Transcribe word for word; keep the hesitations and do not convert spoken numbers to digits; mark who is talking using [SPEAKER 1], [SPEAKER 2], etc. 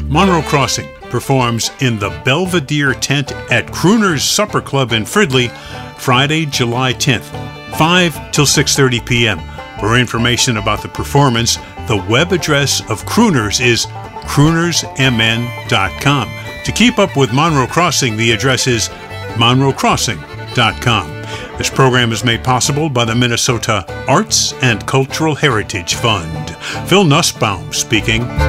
[SPEAKER 1] Monroe Crossing performs in the Belvedere Tent at Crooner's Supper Club in Fridley, Friday, July tenth, five till six thirty p.m. For information about the performance, the web address of Crooners is crooners m n dot com. To keep up with Monroe Crossing, the address is monroe crossing dot com. This program is made possible by the Minnesota Arts and Cultural Heritage Fund. Phil Nussbaum speaking.